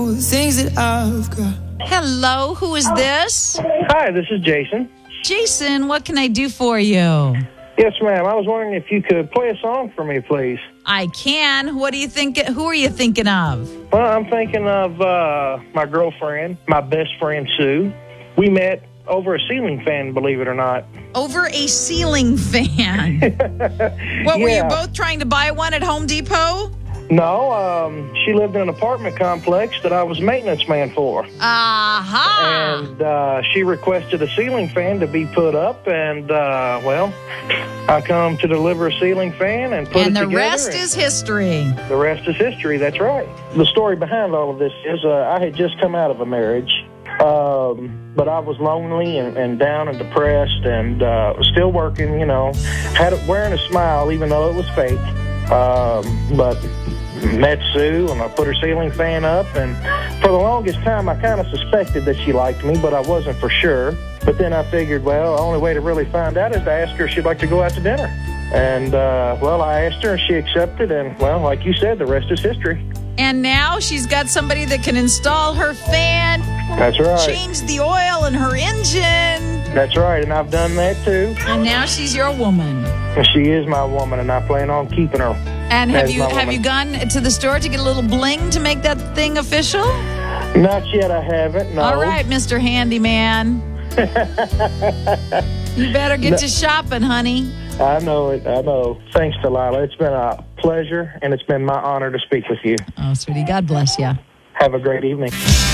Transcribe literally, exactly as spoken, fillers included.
Things that I've got. Hello, who is this? Hi, this is Jason. Jason, what can I do for you? Yes, ma'am. I was wondering if you could play a song for me, please. I can. What do you think? Who are you thinking of? Well, I'm thinking of uh, my girlfriend, my best friend, Sue. We met over a ceiling fan, believe it or not. Over a ceiling fan. What, were you Yeah. both trying to buy one at Home Depot? No, um, she lived in an apartment complex that I was maintenance man for. Aha! And uh, she requested a ceiling fan to be put up, and, uh, well, I come to deliver a ceiling fan and put And it the together. rest and is history. The rest is history, that's right. The story behind all of this is uh, I had just come out of a marriage, um, but I was lonely and, and down and depressed and uh, was still working, you know, had it wearing a smile even though it was fake. Um, but met Sue, and I put her ceiling fan up, and for the longest time I kind of suspected that she liked me, but I wasn't for sure. But then I figured, well, the only way to really find out is to ask her if she'd like to go out to dinner. And, uh, well, I asked her, and she accepted, and, well, like you said, the rest is history. And now she's got somebody that can install her fan, That's right. change the oil in her engine, That's right, and I've done that, too. and now she's your woman. And she is my woman, and I plan on keeping her. And have as you my have woman. you gone to the store to get a little bling to make that thing official? Not yet, I haven't, no. All right, Mister Handyman. You better get No. to shopping, honey. I know it, I know. Thanks, Delilah. It's been a pleasure, and it's been my honor to speak with you. Oh, sweetie, God bless you. Have a great evening.